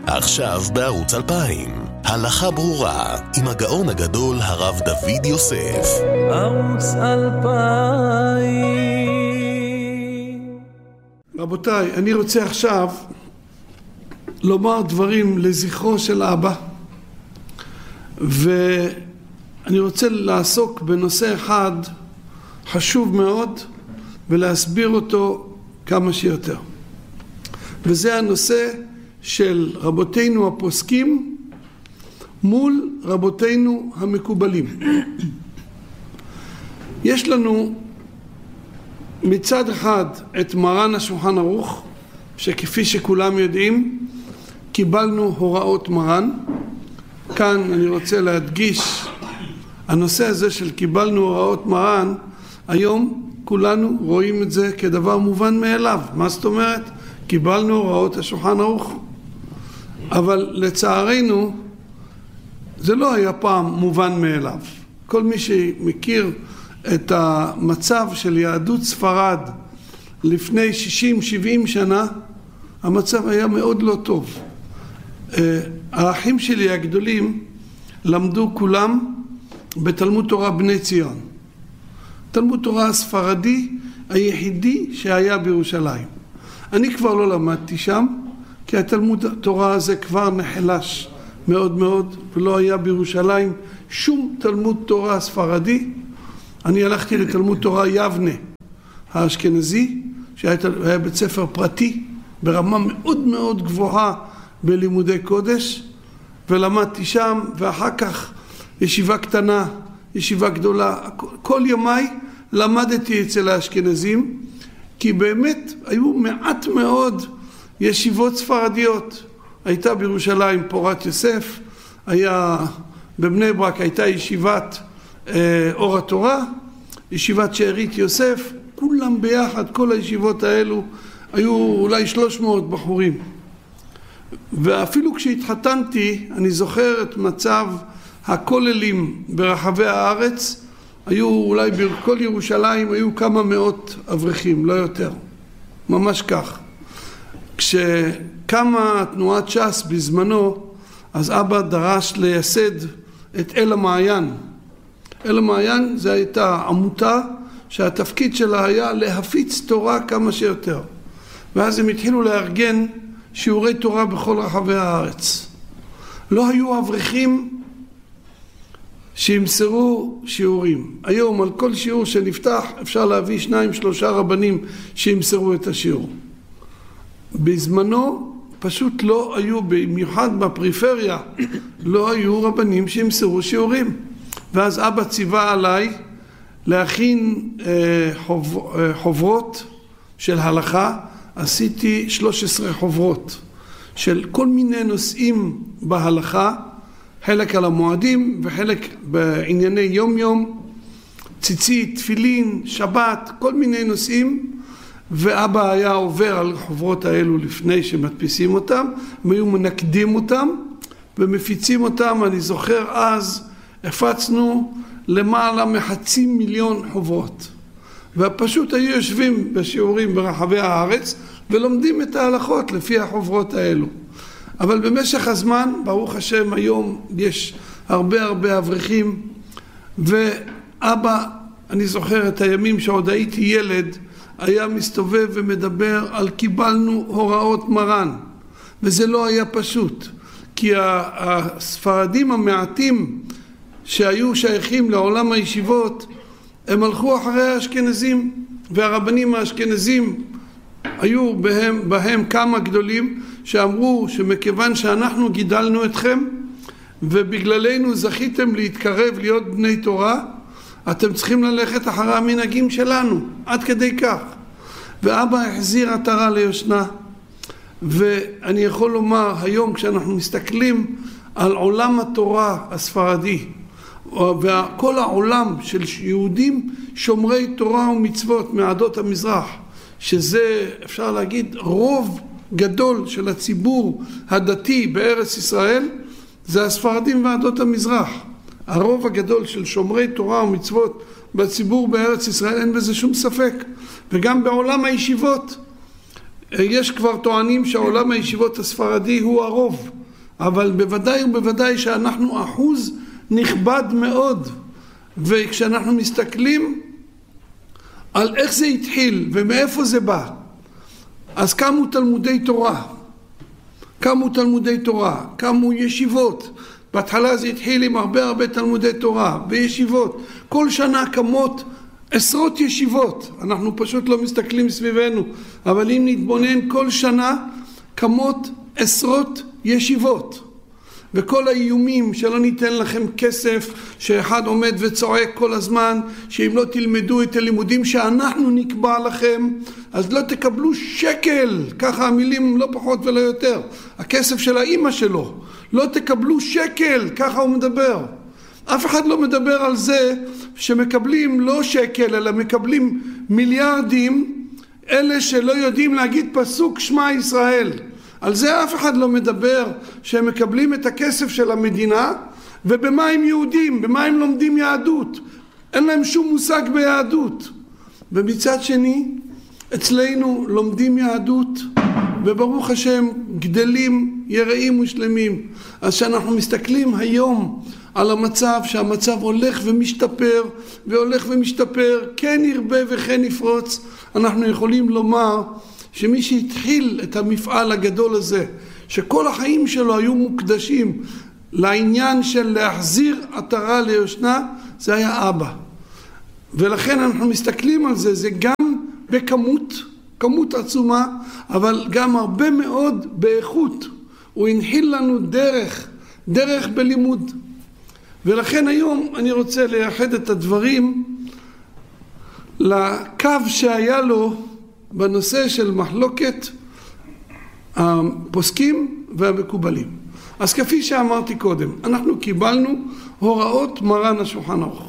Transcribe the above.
עכשיו בערוץ 2000, הלכה ברורה עם הגאון הגדול הרב דוד יוסף. ערוץ 2000. רבותיי, אני רוצה עכשיו לומר דברים לזכרו של אבא, ואני רוצה לעסוק בנושא אחד חשוב מאוד ולהסביר אותו כמה שיותר, וזה הנושא של רבותינו הפוסקים מול רבותינו המקובלים. יש לנו מצד אחד את מרן השולחן ערוך, שכפי שכולם יודעים קיבלנו הוראות מרן. כאן אני רוצה להדגיש הנושא הזה של קיבלנו הוראות מרן. היום כולנו רואים את זה כדבר מובן מאליו. מה זאת אומרת? קיבלנו הוראות השולחן ערוך. אבל לצערנו זה לא היה פעם מובן מאליו. כל מי שמכיר את המצב של יהדות ספרד לפני 60-70 שנה, המצב היה מאוד לא טוב. האחים שלי הגדולים למדו כולם בתלמוד תורה בני ציון, תלמוד תורה הספרדי היחידי שהיה בירושלים. אני כבר לא למדתי שם, כי התלמוד התורה הזה כבר נחלש מאוד מאוד, ולא היה בירושלים שום תלמוד תורה ספרדי. אני הלכתי לתלמוד תורה יבנה האשכנזי, שהיה בית ספר פרטי ברמה מאוד מאוד גבוהה בלימודי קודש, ולמדתי שם, ואחר כך ישיבה קטנה, ישיבה גדולה. כל ימיי למדתי אצל האשכנזים, כי באמת היו מעט מאוד ישיבות ספרדיות. הייתה בירושלים פורת יוסף, היה בבני ברק הייתה ישיבת אור התורה, ישיבת שארית יוסף, כולם ביחד, כל הישיבות האלו היו אולי 300 בחורים. ואפילו כשהתחתנתי אני זוכר את מצב הכוללים ברחבי הארץ. היו אולי בכל ירושלים היו כמה מאות אברכים, לא יותר, ממש כך. כשקמה תנועת ש"ס בזמנו, אז אבא דרש לייסד את אל המעיין. אל המעיין זה הייתה עמותה שהתפקיד שלה היה להפיץ תורה כמה שיותר, ואז הם התחילו לארגן שיעורי תורה בכל רחבי הארץ. לא היו אברכים שימסרו שיעורים. היום על כל שיעור שנפתח אפשר להביא 2-3 רבנים שימסרו את השיעור. בזמנו פשוט לא היו, במיוחד בפריפריה, לא היו רבנים שימסרו שיעורים. ואז אבא ציווה עליי להכין חוברות של הלכה. עשיתי 13 חוברות של כל מיני נושאים בהלכה, חלק על המועדים וחלק בענייני יום יום, ציצית, תפילין, שבת, כל מיני נושאים. ואבא היה עובר על החוברות האלו לפני שמדפיסים אותם, הם היו מנקדים אותם ומפיצים אותם. אני זוכר אז הפצנו למעלה מ500,000 חוברות, ופשוט היו יושבים בשיעורים ברחבי הארץ ולומדים את ההלכות לפי החוברות האלו. אבל במשך הזמן, ברוך השם, היום יש הרבה אברכים. ואבא, אני זוכר את הימים שעוד הייתי ילד, היה מסתובב ומדבר על קיבלנו הוראות מרן, וזה לא היה פשוט, כי הספרדים המעטים שהיו שייכים לעולם הישיבות הם הלכו אחרי האשכנזים, והרבנים האשכנזים היו בהם כמה גדולים שאמרו שמכיוון שאנחנו גידלנו אתכם ובגללנו זכיתם להתקרב להיות בני תורה, אתם צריכים ללכת אחרי המנהגים שלנו, עד כדי כך. ואבא החזיר עטרה ליושנה. ואני יכול לומר היום כשאנחנו מסתכלים על עולם התורה הספרדי וכל העולם של יהודים שומרי תורה ומצוות מעדות המזרח, שזה אפשר להגיד רוב גדול של הציבור הדתי בארץ ישראל, זה הספרדים ועדות המזרח. הרוב הגדול של שומרי תורה ומצוות בציבור בארץ ישראל, אין בזה שום ספק. וגם בעולם הישיבות יש כבר טוענים שהעולם הישיבות הספרדי הוא הרוב, אבל בוודאי ובוודאי שאנחנו אחוז נכבד מאוד, וכשאנחנו מסתכלים על איך זה התחיל ומאיפה זה בא, אז קמו תלמודי תורה, קמו ישיבות. בהתחלה זה התחיל עם הרבה תלמודי תורה וישיבות. כל שנה קמות עשרות ישיבות, אנחנו פשוט לא מסתכלים סביבנו, אבל אם נתבונן, כל שנה קמות עשרות ישיבות. וכל האיומים שלא ניתן לכם כסף, שאחד עומד וצועק כל הזמן שאם לא תלמדו את הלימודים שאנחנו נקבע לכם אז לא תקבלו שקל, ככה המילים, לא פחות ולא יותר, הכסף של האמא שלו, לא תקבלו שקל, ככה הוא מדבר. אף אחד לא מדבר על זה שמקבלים לא שקל אלא מקבלים מיליארדים, אלה שלא יודעים להגיד פסוק שמע ישראל. על זה אף אחד לא מדבר, שהם מקבלים את הכסף של המדינה, ובמה הם יהודים, במה הם לומדים יהדות, אין להם שום מושג ביהדות. ומצד שני, אצלנו לומדים יהדות, וברוך השם גדלים יראים ושלמים. אז שאנחנו מסתכלים היום על המצב, שהמצב הולך ומשתפר, והולך ומשתפר, כן ירבה וכן יפרוץ, אנחנו יכולים לומר, שמי שהתחיל את המפעל הגדול הזה, שכל החיים שלו היו מוקדשים לעניין של להחזיר עטרה ליושנה, זה היה אבא. ולכן אנחנו מסתכלים על זה, זה גם כמות עצומה, אבל גם הרבה מאוד באיכות. הוא הנחיל לנו דרך בלימוד. ולכן היום אני רוצה לייחד את הדברים לקו שהיה לו בנושא של מחלוקת הפוסקים והמקובלים. אז כפי שאמרתי קודם, אנחנו קיבלנו הוראות מרן השולחן ערוך.